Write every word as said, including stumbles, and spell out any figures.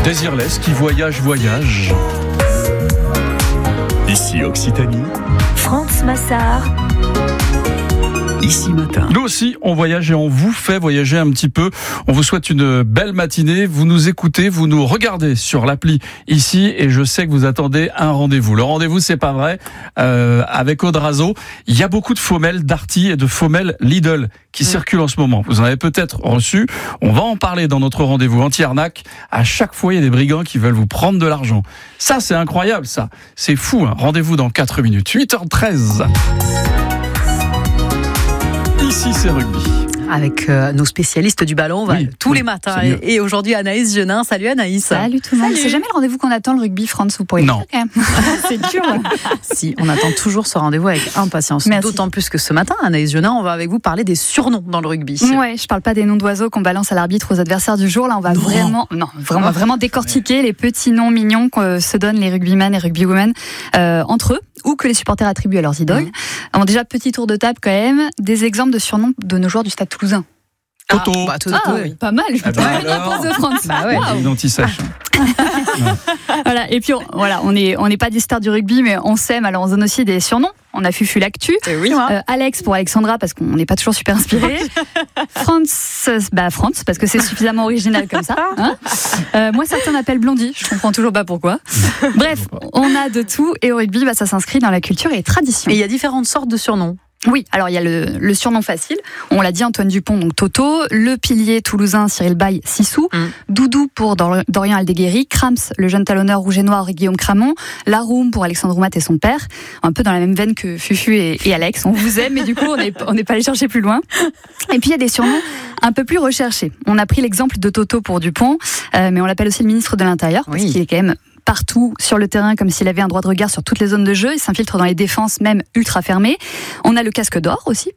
Désirless qui voyage, voyage. Ici Occitanie. France Massard. Ici Matin. Nous aussi, on voyage et on vous fait voyager un petit peu. On vous souhaite une belle matinée. Vous nous écoutez, vous nous regardez sur l'appli ici et je sais que vous attendez un rendez-vous. Le rendez-vous, c'est pas vrai. Euh, avec Audrazo, il y a beaucoup de femelles Darty et de femelles Lidl qui mmh. circulent en ce moment. Vous en avez peut-être reçu. On va en parler dans notre rendez-vous anti-arnaque. À chaque fois, il y a des brigands qui veulent vous prendre de l'argent. Ça, c'est incroyable, ça. C'est fou, hein. Rendez-vous dans quatre minutes. huit heures treize. Ici, c'est rugby. Avec euh, nos spécialistes du ballon, on va oui, tous oui, les matins. Et, et aujourd'hui, Anaïs Genin. Salut Anaïs. Salut tout le monde. C'est jamais le rendez-vous qu'on attend, le rugby, France, vous pourriez non. dire quand même. C'est dur. Si, on attend toujours ce rendez-vous avec impatience. Merci. D'autant plus que ce matin, Anaïs Genin, on va avec vous parler des surnoms dans le rugby. Ouais, je parle pas des noms d'oiseaux qu'on balance à l'arbitre aux adversaires du jour. Là, on va non. vraiment, non, vraiment, oh. vraiment décortiquer ouais. les petits noms mignons que se donnent les rugbymen et rugbywomen euh, entre eux ou que les supporters attribuent à leurs idoles. Mmh. Alors déjà, petit tour de table quand même, des exemples de surnoms de nos joueurs du Stade Toulousain. Toto. Ah, bah, Toto, ah oui. Pas mal, je peux bah te la France de France. Bah ouais. Wow. L'anti-sèche. Voilà, et puis on, voilà, on n'est on est pas des stars du rugby, mais on s'aime, alors on se donne aussi des surnoms. On a Fufu l'actu. Oui, euh, Alex pour Alexandra parce qu'on n'est pas toujours super inspiré. France, bah France parce que c'est suffisamment original comme ça. Hein euh, moi certains m'appellent Blondie, je comprends toujours pas pourquoi. Bref, on a de tout et au rugby, bah, ça s'inscrit dans la culture et les traditions. Et il y a différentes sortes de surnoms. Oui, alors il y a le, le surnom facile, on l'a dit, Antoine Dupont, donc Toto, le pilier toulousain Cyril Baye, Sissou, mm. Doudou pour Dor- Dorian Aldeguerri, Krams, le jeune talonneur rouge et noir Guillaume Cramont, Laroum pour Alexandre Roumat et son père, un peu dans la même veine que Fufu et, et Alex, on vous aime, mais du coup on n'est on n'est pas allé chercher plus loin. Et puis il y a des surnoms un peu plus recherchés. On a pris l'exemple de Toto pour Dupont, euh, mais on l'appelle aussi le ministre de l'Intérieur, oui. parce qu'il est quand même partout sur le terrain, comme s'il avait un droit de regard sur toutes les zones de jeu. Il s'infiltre dans les défenses, même ultra fermées. On a le casque d'or aussi